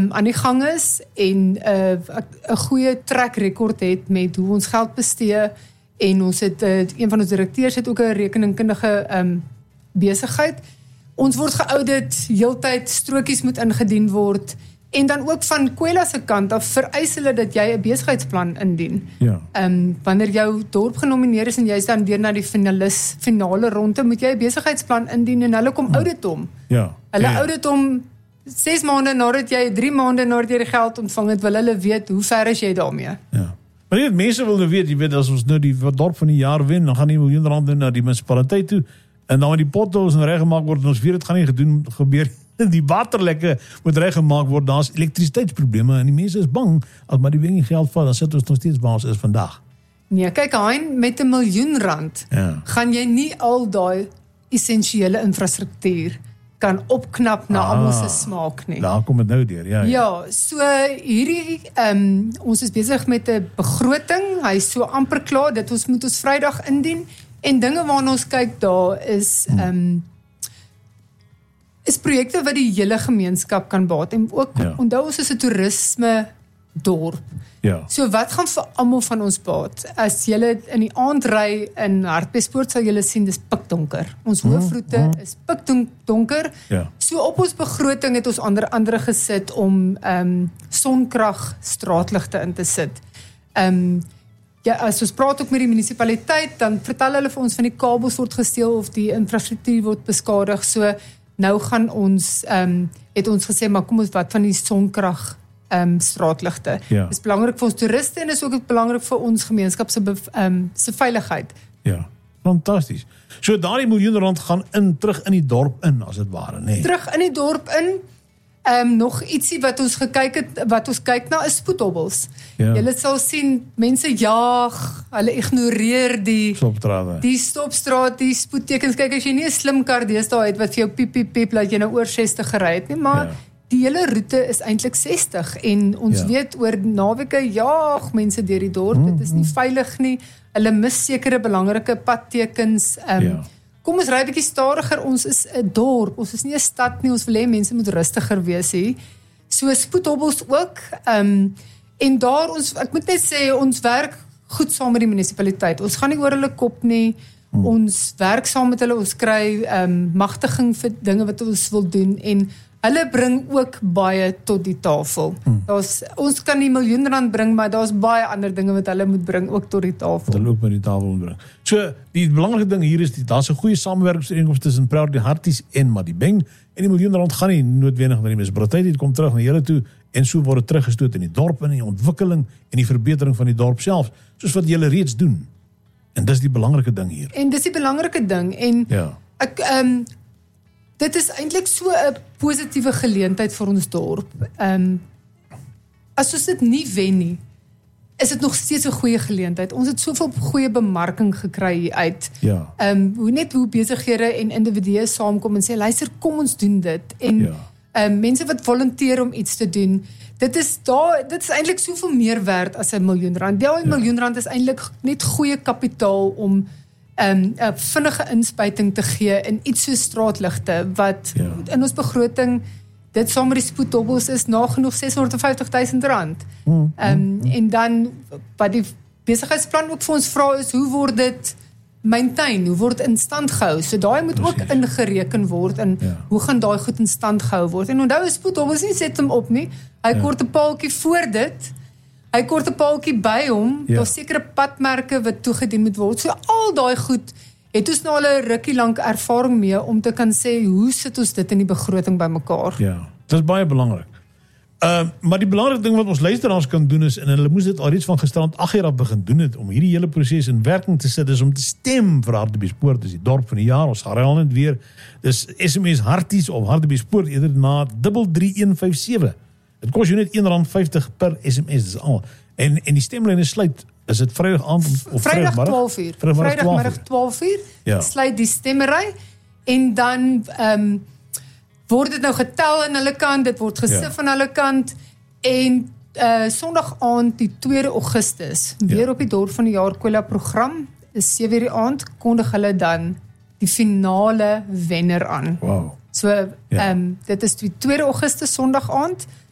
aan die gang is en 'n goeie track record het met hoe ons geld bestee en ons het een van ons direkteurs het ook 'n rekeningkundige besigheid. Ons word geaudit, heeltyd strokies moet ingedien word en dan ook van Kwela se kant af vereis hulle dat jy 'n besigheidsplan indien. Ja. Wanneer jou dorp genomineer is en jy is dan deur na die finale ronde, moet jy 'n besigheidsplan indien en hulle kom audit hom. Ja. Hulle audit hom 6 maande nadat jy 3 maande nadat jy die geld ontvang het, wil hulle weet hoe ver is jy daarmee. Ja. Maar net mense wil nou weet, jy weet, as ons nou die dorp van die jaar wen, dan gaan die miljoen rand na die munisipaliteit toe en dan met die potholes reggemaak word en ons weet dit gaan nie gebeur. Die waterlekke moet reggemaak word, daar's elektrisiteitsprobleme en die mense is bang as maar die wen nie geld vat, dan sit ons nog steeds waar ons is vandag. Nee, kyk Hein, met 'n miljoen rand gaan jy nie al daai essensiële infrastruktuur kan opknap na almal se smaak nie. Daar kom dit nou deur, Ja, so hierdie ons is besig met 'n begroting. Hy is so amper klaar, dit ons moet ons Vrydag indien en dinge waarna ons kyk daar is projekte wat die hele gemeenskap kan baat en ook onthou ons is 'n toerisme dorp. Ja. So wat gaan vir almal van ons baat? As jy in die aand ry in Hartbeespoort sal jy sien dis pikdonker. Ons hoofroete is pikdonker. Ja. So op ons begroting het ons andere gesit om sonkrag straatligte in te sit. Ja, as ons praat ook met die munisipaliteit, dan vertel hulle vir ons van die kabels word gesteel of die infrastruktuur word beskadig. So nou gaan ons het ons gesê maar kom ons wat van die sonkrag straatligte. Ja. Dis belangrik vir ons toeriste en is ook belangrik vir ons gemeenskap se veiligheid. Ja, fantasties. So daardie miljoen rand gaan terug in die dorp in as dit ware, nee. Terug in die dorp in. Nog ietsie wat ons kyk na is spoedhobbels. Ja. Julle sal sien mense jaag, hulle ignoreer die stopstraat, die spoedtekens. Kyk as jy nie 'n slim kar deesdae het wat vir jou piep piep piep laat jy nou oor 60 gery het nie, maar die hele roete is eintlik 60 en ons weet oor naweke jaag mense deur die dorp. Dit is nie veilig nie. Hulle mis sekere belangrike padtekens. Kom ons ry 'n bietjie stadiger. Ons is 'n dorp. Ons is nie 'n stad nie. Ons wil hê mense moet rustiger wees hier. So spoedhobbels ook. En daar ek moet net sê ons werk goed saam met die munisipaliteit. Ons gaan nie oor hulle kop nie. Ons werk saam met hulle. Ons kry magtiging vir dinge wat ons wil doen en hulle bring ook baie tot die tafel. Ons kan die miljoen rand bring, maar daar's baie ander dinge wat hulle moet bring ook tot die tafel. Hulle ook met die tafel moet bring. So, die belangrike ding hier is, daar's 'n goeie samewerkingsooreenkoms tussen Proudly Harties en Madibeng, en die miljoen rand gaan nie noodwendig na die munisipaliteit, dit kom terug na julle toe, en so word dit teruggestoot in die dorp, in die ontwikkeling, en die verbetering van die dorp self, soos wat julle reeds doen. En dis die belangrike ding hier. En dis die belangrike ding, en dit is eintlik so 'n positiewe geleentheid vir ons dorp. As ons dit nie wen nie, is dit nog steeds 'n goeie geleentheid. Ons het soveel goeie bemarking gekry hier uit. Hoe besighede en individue saamkom en sê, luister, kom ons doen dit. En mense wat volunteer om iets te doen, dit is eintlik soveel meer werd as 'n miljoen rand. Die miljoen rand is eintlik net goeie kapitaal om 'n vinnige inspuiting te gee in iets so straatligte wat in ons begroting dit saam met die spoedhobbels is nagenoeg R650,000. En dan wat die besigheidsplan ook vir ons vra is, hoe word dit maintain, hoe word in stand gehou? So daai moet ook ingereken word en hoe gaan daai goed in stand gehou word? En onthou, spoedhobbels nie set hom op nie. Hy kort 'n paaltjie voor dit. Hy kort 'n paaltjie by hom, daar's sekere padmerke wat toegedien moet word. So al daai goed het ons nou al 'n rukkie lank ervaring mee om te kan sê, hoe sit ons dit in die begroting bymekaar? Ja, dit is baie belangrik. Maar die belangrike ding wat ons luisteraars kan doen is, en hulle moes dit alreeds van gisterand 8 uur af begin doen het, om hierdie hele proses in werking te sit, is om te stem vir Hartbeespoort, dis die dorp van die jaar, ons herhaal net weer, dis SMS Harties of Hartbeespoort, eerder na 33157. Het kost jou net R1.50 per SMS, dis al. En die stemlyne sluit, is dit Vrydag aand of Vrydagmiddag 12 uur. Vrydagmiddag 12 uur, sluit die stemmery, en dan word dit nou getel aan hulle kant, dit word gesif aan hulle kant, en Sondag aand die 2 Augustus, weer op die dorp van die jaar Kwela program, is 7 uur die aand, kondig hulle dan die finale wenner aan. Wow. So, dit is die 2 Augustus Sondag aand,